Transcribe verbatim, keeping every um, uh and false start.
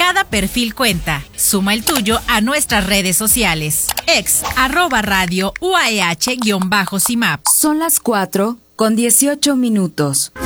Cada perfil cuenta. Suma el tuyo a nuestras redes sociales. Ex, arroba radio, U A E H-CIMAP. Son las cuatro con dieciocho minutos.